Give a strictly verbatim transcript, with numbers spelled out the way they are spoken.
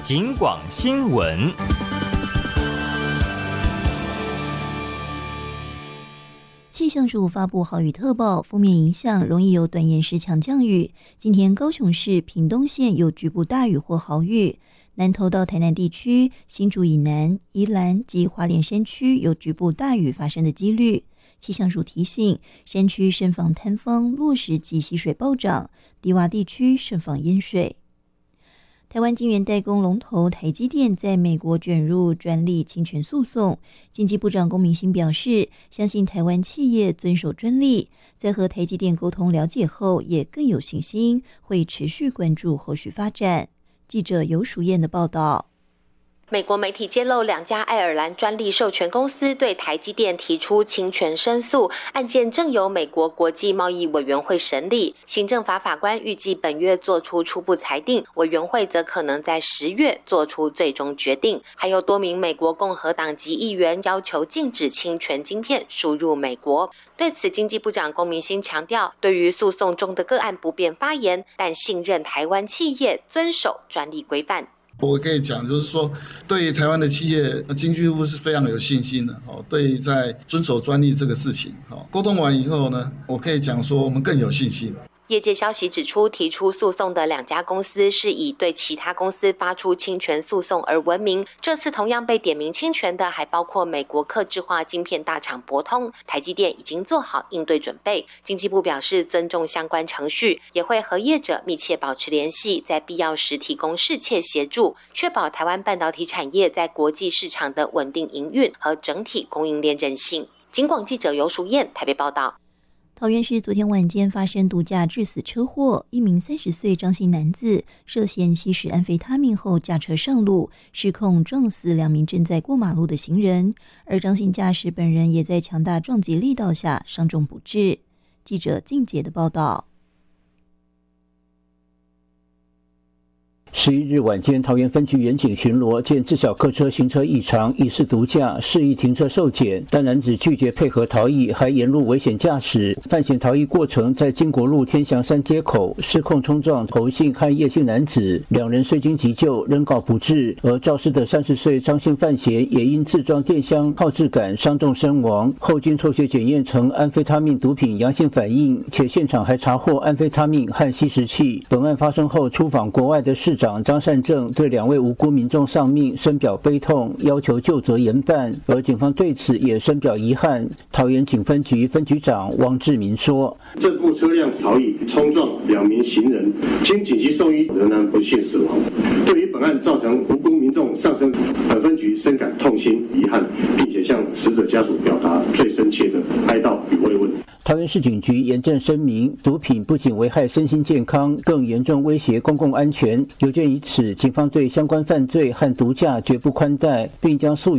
警广新闻。 气象署发布豪雨特报，锋面影响容易有短延时强降雨。今天高雄市屏东县有局部大雨或豪雨，南投到台南地区、新竹以南、宜兰及花莲山区有局部大雨发生的几率。气象署提醒，山区慎防坍方、落石及溪水暴涨，低洼地区慎防淹水。台湾晶圆代工龙头台积电在美国卷入专利侵权诉讼，经济部长龚明鑫表示，相信台湾企业遵守专利，在和台积电沟通了解后，也更有信心会持续关注后续发展。记者游淑燕的报道。 美国媒体揭露，两家爱尔兰专利授权公司对台积电提出侵权申诉，案件正由美国国际贸易委员会审理。行政法法官预计本月做出初步裁定，委员会则可能在十月做出最终决定。还有多名美国共和党籍议员要求禁止侵权晶片输入美国。对此，经济部长龚明鑫强调，对于诉讼中的个案不便发言，但信任台湾企业遵守专利规范。 我可以讲，就是说，对于台湾的企业，经济部是非常有信心的。哦，对于在遵守专利这个事情，哦，沟通完以后呢，我可以讲说，我们更有信心。 业界消息指出，提出诉讼的两家公司是以对其他公司发出侵权诉讼而闻名。这次同样被点名侵权的，还包括美国客制化晶片大厂博通。台积电已经做好应对准备。经济部表示，尊重相关程序，也会和业者密切保持联系，在必要时提供适切协助，确保台湾半导体产业在国际市场的稳定营运和整体供应链韧性。警广记者游淑燕台北报道。 桃园市昨天晚间发生毒驾致死车祸，一名三十岁张姓男子涉嫌吸食安非他命后驾车上路，失控撞死两名正在过马路的行人，而张姓驾驶本人也在强大撞击力道下伤重不治。记者静杰的报道。 十一日晚间，桃园分局远警巡逻，见自小客车行车异常，疑似毒驾，示意停车受检，但男子拒绝配合逃逸，还沿路危险驾驶。犯险逃逸过程在金国路天祥山街口失控冲撞侯姓和叶姓男子，两人虽经急救，仍告不治。而肇事的三十岁张姓犯嫌也因自撞电箱耗质感伤重身亡，后经抽血检验呈安非他命毒品阳性反应，且现场还查获安非他命和吸食器。本案发生后，出访国外的市长张善政对两位无辜民众丧命深表悲痛，要求究责严办，而警方对此也深表遗憾。桃园警分局分局长汪志明说：“ 这部车辆逃逸冲撞两名行人，经紧急送医仍然不幸死亡。对于本案造成无辜民众丧生，本分局深感痛心遗憾，并且向死者家属表达最深切的哀悼与慰问。” 桃园市警局严正声明，毒品不仅危害身心健康，更严重威胁公共安全。有鉴于此，警方对相关犯罪和毒驾绝不宽待，并将诉